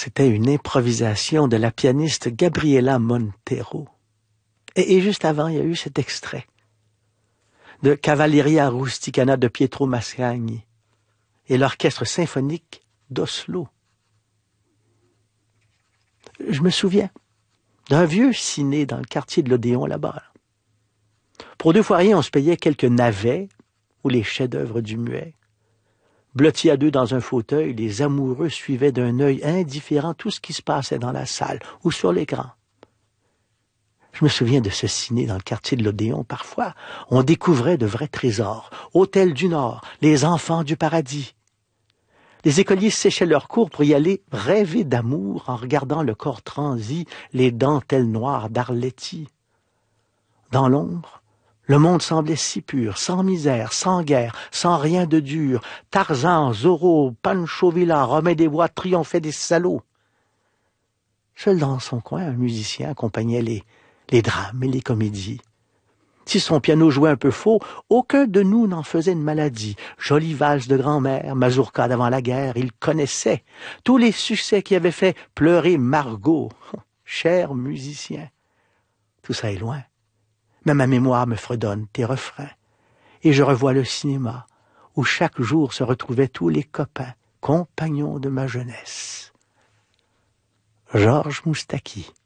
C'était une improvisation de la pianiste Gabriela Montero. Et juste avant, il y a eu cet extrait de Cavalleria Rusticana de Pietro Mascagni et l'orchestre symphonique d'Oslo. Je me souviens d'un vieux ciné dans le quartier de l'Odéon là-bas. Pour 2 fois rien, on se payait quelques navets ou les chefs-d'œuvre du muet. Blottis à 2 dans un fauteuil, les amoureux suivaient d'un œil indifférent tout ce qui se passait dans la salle ou sur l'écran. Je me souviens de ce ciné dans le quartier de l'Odéon. Parfois, on découvrait de vrais trésors. Hôtel du Nord, les enfants du paradis. Les écoliers séchaient leurs cours pour y aller rêver d'amour en regardant le corps transi, les dentelles noires d'Arletty. Dans l'ombre, le monde semblait si pur, sans misère, sans guerre, sans rien de dur. Tarzan, Zorro, Pancho Villa, Romain des Bois triomphaient des salauds. Seul dans son coin, un musicien accompagnait les drames et les comédies. Si son piano jouait un peu faux, aucun de nous n'en faisait une maladie. Jolie valse de grand-mère, mazurka d'avant la guerre, il connaissait tous les succès qui avaient fait pleurer Margot. Cher musicien, tout ça est loin. Mais ma mémoire me fredonne tes refrains. Et je revois le cinéma, où chaque jour se retrouvaient tous les copains, compagnons de ma jeunesse. Georges Moustaki.